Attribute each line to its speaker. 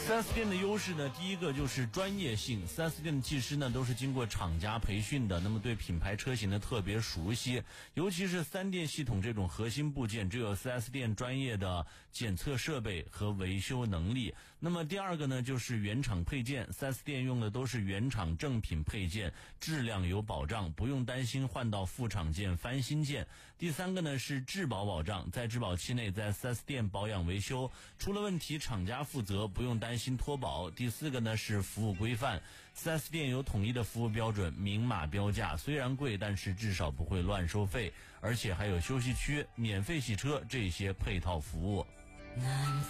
Speaker 1: 4S 店的优势呢，第一个就是专业性。4S 店的技师呢都是经过厂家培训的，那么对品牌车型呢特别熟悉，尤其是3电系统这种核心部件，只有 4S 店专业的检测设备和维修能力。那么第二个呢就是原厂配件，4S 店用的都是原厂正品配件，质量有保障，不用担心换到副厂件翻新件。第三个呢是质保保障，在质保期内在 4S 店保养维修，出了问题厂家负责，不用担心脱保。第四个呢是服务规范， 4S 店有统一的服务标准，明码标价，虽然贵，但是至少不会乱收费，而且还有休息区、免费洗车这些配套服务。